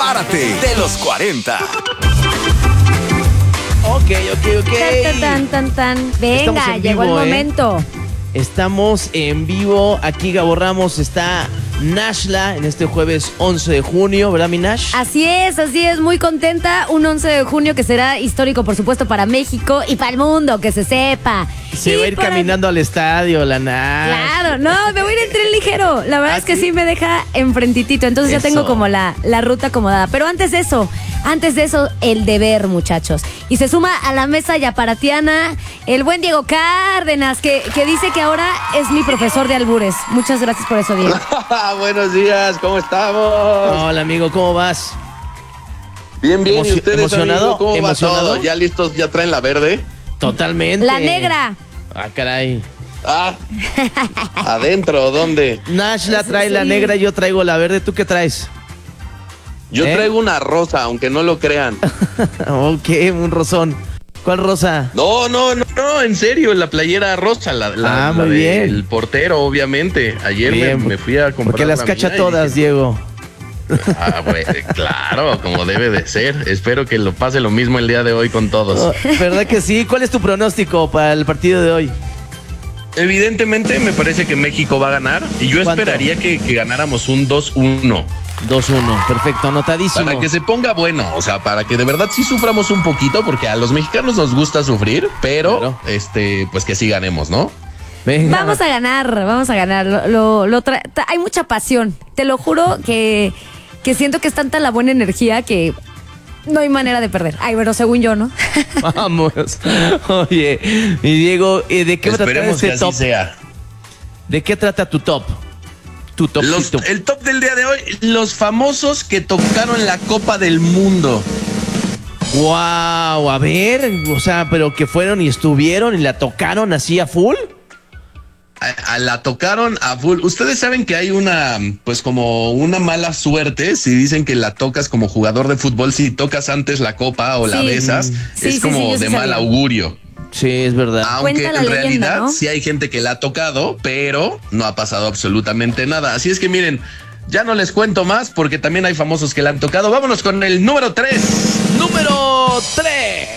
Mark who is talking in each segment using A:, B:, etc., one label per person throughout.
A: Prepárate de los 40.
B: Ok.
C: Venga, llegó el momento.
B: Estamos en vivo. Aquí Gabo Ramos, está Nashla en este jueves 11 de junio, ¿verdad, mi Nash?
C: Así es, muy contenta. Un 11 de junio que será histórico, por supuesto, para México y para el mundo, que se sepa.
B: Se va a ir caminando al estadio, la Nash.
C: Claro, no, me voy a ir en tren ligero. La verdad es que sí me deja enfrentitito. Entonces ya tengo como la ruta acomodada. Pero antes de eso, el deber, muchachos. Y se suma a la mesa yaparatiana el buen Diego Cárdenas, que dice que ahora es mi profesor de albures. Muchas gracias por eso, Diego.
D: Buenos días, ¿cómo estamos?
B: Hola, amigo, ¿cómo vas?
D: Bien, ¿y ustedes,
B: ¿emocionado?
D: amigo, cómo
B: ¿Emocionado?
D: va todo? ¿Ya listos? ¿Ya traen la verde?
B: Totalmente.
C: La negra.
B: Ah, caray.
D: ¿Adentro? ¿Dónde?
B: Nash la trae la negra, yo traigo la verde. ¿Tú qué traes?
D: Yo traigo una rosa, aunque no lo crean.
B: Ok, un rosón. ¿Cuál rosa?
D: No, en serio, la playera rosa,
B: muy bien.
D: El portero, obviamente. Ayer me fui a comprar.
B: Porque las cacha todas, Diego.
D: Bueno, claro, como debe de ser. Espero que lo pase lo mismo el día de hoy con todos.
B: ¿Verdad que sí? ¿Cuál es tu pronóstico para el partido de hoy?
D: Evidentemente me parece que México va a ganar y yo esperaría que ganáramos un 2-1.
B: 2-1, perfecto, anotadísimo.
D: Para que se ponga bueno, o sea, para que de verdad sí suframos un poquito, porque a los mexicanos nos gusta sufrir, pero pues que sí ganemos, ¿no?
B: Venga.
C: Vamos a ganar. Hay mucha pasión. Te lo juro que siento que es tanta la buena energía que no hay manera de perder. Ay, pero según yo, ¿no?
B: Vamos. Oye, mi Diego, ¿de qué trata
D: Esperemos que así
B: top?
D: sea.
B: ¿De qué trata tu top?
D: El top del día de hoy, los famosos que tocaron la Copa del Mundo.
B: Wow, a ver, o sea, pero que fueron y estuvieron y la tocaron así a full.
D: La tocaron a full. Ustedes saben que hay pues como una mala suerte si dicen que la tocas como jugador de fútbol, si tocas antes la copa o la besas, es como de mal augurio.
B: Sí, es verdad.
D: Aunque en realidad
C: leyenda, ¿no?
D: sí hay gente que la ha tocado, pero no ha pasado absolutamente nada. Así es que miren, ya no les cuento más porque también hay famosos que la han tocado. Vámonos con el número 3.
B: Número 3.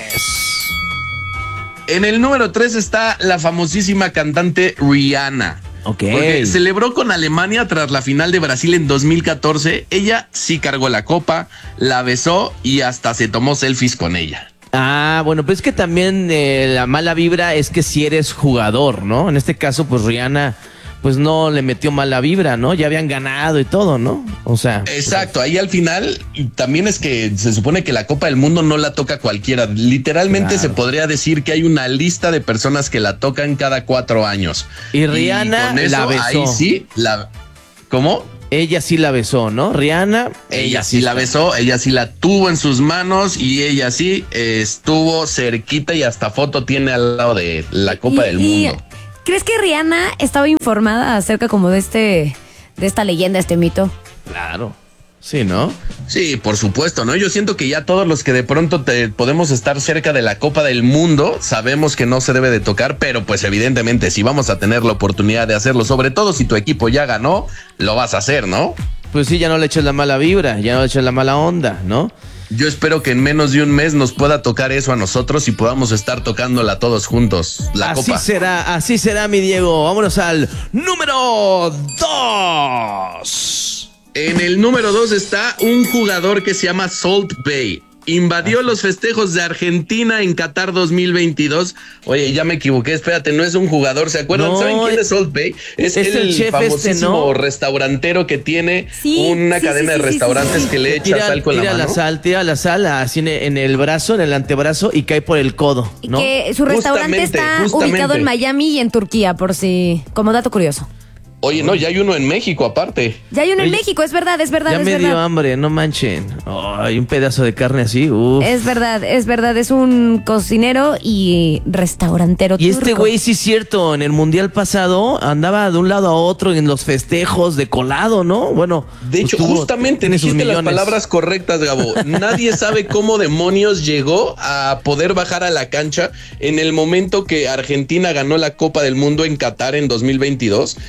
D: En el número 3 está la famosísima cantante Rihanna.
B: Ok.
D: Porque celebró con Alemania tras la final de Brasil en 2014. Ella sí cargó la copa, la besó y hasta se tomó selfies con ella.
B: Bueno, pues es que también la mala vibra es que si eres jugador, ¿no? En este caso, pues Rihanna, pues no le metió mala vibra, ¿no? Ya habían ganado y todo, ¿no? O sea.
D: Exacto, ahí al final también es que se supone que la Copa del Mundo no la toca cualquiera. Literalmente se podría decir que hay una lista de personas que la tocan cada 4 años.
B: Y Rihanna
D: con eso,
B: la besó.
D: Ahí sí, ¿cómo?
B: Ella sí la besó, ¿no? Rihanna.
D: Ella sí la besó, ella sí la tuvo en sus manos y ella sí estuvo cerquita y hasta foto tiene al lado de la Copa del Mundo.
C: ¿Crees que Rihanna estaba informada acerca como de esta leyenda, este mito?
B: Claro. Sí, ¿no?
D: Sí, por supuesto, ¿no? Yo siento que ya todos los que de pronto podemos estar cerca de la Copa del Mundo sabemos que no se debe de tocar, pero pues evidentemente si vamos a tener la oportunidad de hacerlo, sobre todo si tu equipo ya ganó, lo vas a hacer, ¿no?
B: Pues sí, ya no le eches la mala vibra, ya no le eches la mala onda, ¿no?
D: Yo espero que en menos de un mes nos pueda tocar eso a nosotros y podamos estar tocándola todos juntos, la copa.
B: Así será, mi Diego. Vámonos al número 2.
D: En el número 2 está un jugador que se llama Salt Bae. Invadió los festejos de Argentina en Qatar 2022. Oye, ya me equivoqué, espérate, no es un jugador, ¿se acuerdan?
B: No,
D: ¿Saben quién es Salt Bae? Es el
B: chef
D: famosísimo
B: ¿no?
D: restaurantero que tiene
C: una
D: cadena de restaurantes que le echa sal con la mano.
B: Tira la sal así en el brazo, en el antebrazo y cae por el codo, ¿no?
C: Y que su restaurante está ubicado en Miami y en Turquía, por si, como dato curioso.
D: Oye, no, ya hay uno en México aparte.
C: Ya hay uno en México, es verdad.
B: Ya me dio hambre, no manchen. Hay un pedazo de carne así,
C: Es verdad, es un cocinero y restaurantero turco.
B: Y este güey, sí es cierto, en el mundial pasado andaba de un lado a otro en los festejos de colado, ¿no? Bueno.
D: De hecho, justamente dijiste las palabras correctas, Gabo. Nadie sabe cómo demonios llegó a poder bajar a la cancha en el momento que Argentina ganó la Copa del Mundo en Qatar en 2022. Y
B: sí,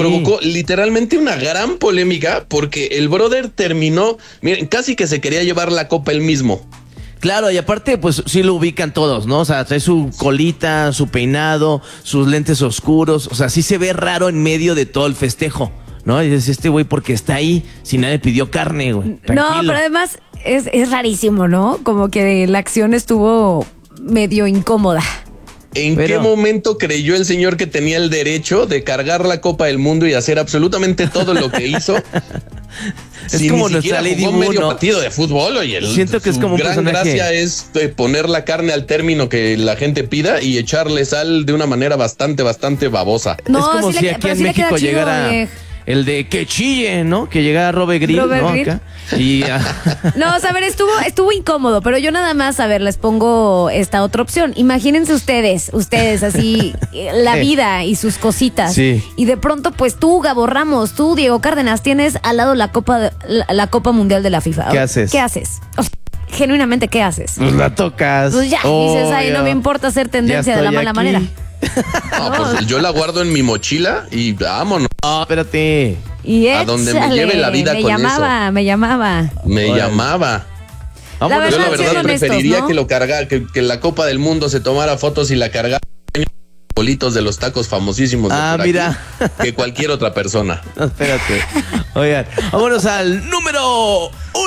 D: provocó literalmente una gran polémica porque el brother terminó, miren, casi que se quería llevar la copa él mismo.
B: Claro, y aparte, pues sí lo ubican todos, ¿no? O sea, trae su colita, su peinado, sus lentes oscuros. O sea, sí se ve raro en medio de todo el festejo, ¿no? Y dices, este güey, porque está ahí si nadie pidió carne, güey.
C: No, pero además es rarísimo, ¿no? Como que la acción estuvo medio incómoda.
D: ¿En qué momento creyó el señor que tenía el derecho de cargar la Copa del Mundo y hacer absolutamente todo lo que hizo?
B: Es como nuestra Lady Wu,
D: medio
B: ¿no?
D: partido de fútbol, oye.
B: Siento que es como un
D: gran
B: personaje.
D: Gracia es poner la carne al término que la gente pida y echarle sal de una manera bastante babosa.
C: No,
B: es como
C: sí
B: si
C: le-
B: aquí
C: pero
B: en
C: sí le
B: México
C: queda chido,
B: llegara
C: viejo.
B: el de que chille, ¿no? Que llegara Robert Grill, ¿no?
C: Grill.
B: Acá. Y
C: No, o sea, a ver, estuvo incómodo, pero yo nada más, a ver, les pongo esta otra opción. Imagínense ustedes así, la vida y sus cositas.
B: Sí.
C: Y de pronto, pues tú, Gabo Ramos, tú, Diego Cárdenas, tienes al lado la Copa Mundial de la FIFA.
B: ¿Qué haces?
C: ¿Qué haces? O sea, genuinamente, ¿qué haces?
B: pues la tocas.
C: Pues ya, dices, ay, no me importa hacer tendencia
B: Ya
C: de la
B: estoy
C: mala
B: aquí.
C: manera.
D: No, pues yo la guardo en mi mochila y vámonos.
B: No, espérate.
C: Y
D: A donde me
C: échale,
D: lleve la vida
C: me
D: con
C: llamaba.
D: Me
B: Órale.
D: llamaba.
B: Vámonos.
D: Yo la
C: verdad,
D: verdad
C: siendo honestos,
D: preferiría
C: ¿no?
D: que lo cargara, que la Copa del Mundo se tomara fotos y la cargara bolitos de los tacos famosísimos de por aquí,
B: mira.
D: que cualquier otra persona.
B: No, espérate. Oigan, vámonos al número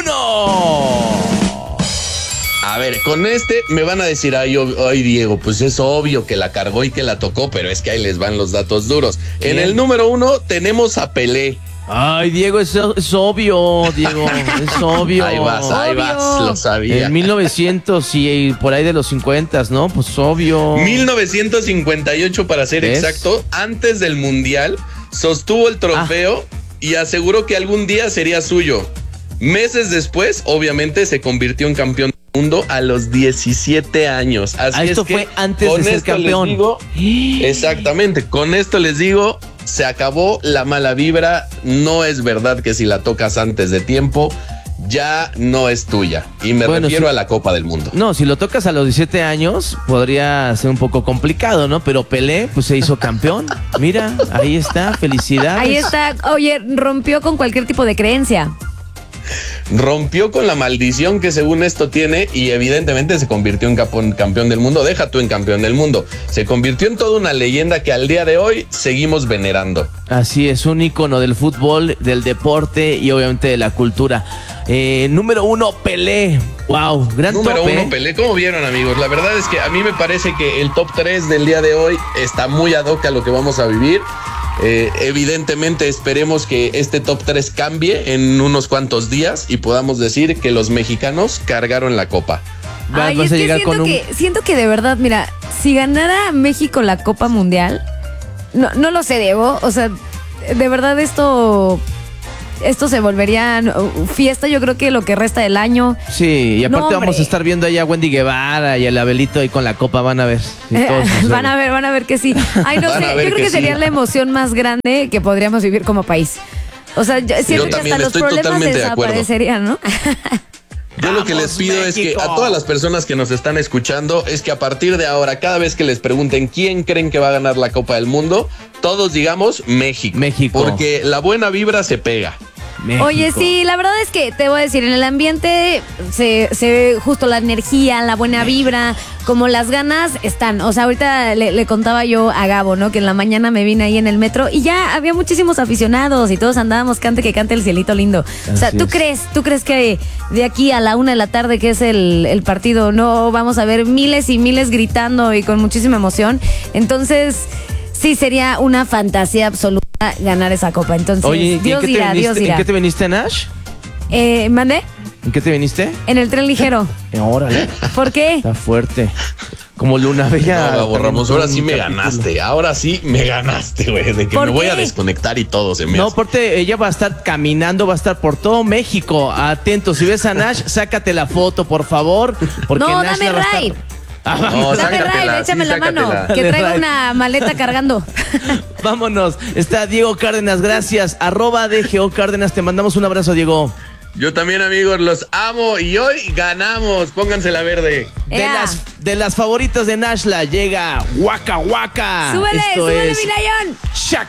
B: 1.
D: A ver, con este me van a decir, ay Diego, pues es obvio que la cargó y que la tocó, pero es que ahí les van los datos duros. En el número 1 tenemos a Pelé.
B: Ay, Diego, es obvio, Diego, es obvio.
D: Ahí vas, lo sabía.
B: En 1900 y por ahí de los 50, ¿no? Pues obvio.
D: 1958 para ser
B: ¿Ves?
D: exacto, antes del Mundial, sostuvo el trofeo y aseguró que algún día sería suyo. Meses después, obviamente, se convirtió en campeón del mundo a los 17 años. Así
B: esto
D: es que
B: fue antes
D: con
B: de ser
D: esto
B: campeón.
D: les digo, exactamente, con esto les digo, se acabó la mala vibra. No es verdad que si la tocas antes de tiempo, ya no es tuya. Y me refiero a la Copa del Mundo.
B: No, si lo tocas a los 17 años, podría ser un poco complicado, ¿no? Pero Pelé, pues se hizo campeón. Mira, ahí está, felicidades.
C: Ahí está, oye, rompió con cualquier tipo de creencia.
D: Rompió con la maldición que según esto tiene y evidentemente se convirtió en campeón del mundo. Deja tú en campeón del mundo. Se convirtió en toda una leyenda que al día de hoy seguimos venerando.
B: Así es, un ícono del fútbol, del deporte y obviamente de la cultura. Número 1, Pelé. Wow, gran
D: Número
B: top,
D: 1, Pelé. ¿Cómo vieron, amigos? La verdad es que a mí me parece que el top 3 del día de hoy está muy ad hoc a lo que vamos a vivir. Evidentemente esperemos que este top 3 cambie en unos cuantos días y podamos decir que los mexicanos cargaron la copa.
C: Ay,
B: Vas
C: es
B: a
C: que
B: llegar con
C: siento que de verdad, mira, si ganara México la Copa Mundial, no lo sé, Diego, o sea, de verdad esto se volvería fiesta, yo creo que lo que resta del año.
B: Sí, y aparte
C: No,
B: vamos a estar viendo allá a Wendy Guevara y el Abelito ahí con la copa, van a ver. Y todo sucede.
C: Van a ver que sí. Ay, no
D: Van a
C: sé,
D: ver
C: yo creo
D: que
C: que sería
D: sí.
C: la emoción más grande que podríamos vivir como país. O sea, siento que
D: también
C: hasta los
D: estoy
C: problemas
D: totalmente de acuerdo.
C: desaparecerían, ¿no?
D: Yo lo que les pido es que a todas las personas que nos están escuchando es que a partir de ahora, cada vez que les pregunten quién creen que va a ganar la Copa del Mundo, todos digamos México.
B: México.
D: Porque la buena vibra se pega.
B: México.
C: Oye, sí, la verdad es que te voy a decir, en el ambiente se ve justo la energía, la buena vibra, como las ganas están. O sea, ahorita le contaba yo a Gabo, ¿no? Que en la mañana me vine ahí en el metro y ya había muchísimos aficionados y todos andábamos cante que cante el cielito lindo. O sea,
B: Así
C: ¿tú
B: es.
C: crees que de aquí a la 1 de la tarde, que es el partido, no vamos a ver miles y miles gritando y con muchísima emoción? Entonces, sí, sería una fantasía absoluta ganar esa copa. Entonces,
B: Oye,
C: Dios dirá, Dios dirá.
B: ¿En qué te viniste, Nash?
C: ¿Mandé?
B: ¿En qué te viniste?
C: En el tren ligero.
B: Órale,
C: ¿Por qué?
B: está fuerte. Como Luna Bella.
D: No, Gabo Ramos, ahora sí me
B: Capítulo.
D: ganaste. Ahora sí me ganaste, güey. De que
C: ¿Por
D: me voy
C: qué?
D: a desconectar y todo se me
B: No,
D: hace.
B: aparte, ella va a estar caminando, va a estar por todo México. Atento, si ves a Nash, sácate la foto, por favor. Porque
C: No,
B: Nash
C: dame
B: la va a estar-
C: ride.
D: No,
C: Dame
D: sácatela,
C: ride, échame
D: sí,
C: la mano.
D: sácatela.
C: Que
B: Dale,
C: traigo
B: ride.
C: una maleta cargando.
B: Vámonos. Está Diego Cárdenas, gracias. @DGO Cárdenas, te mandamos un abrazo, Diego.
D: Yo también, amigos, los amo y hoy ganamos. Pónganse la verde.
C: Ea.
B: De las favoritas de Nashla llega Waka Waka.
C: Súbele,
B: Esto
C: súbele,
B: es
C: mi Lion.
B: Shaka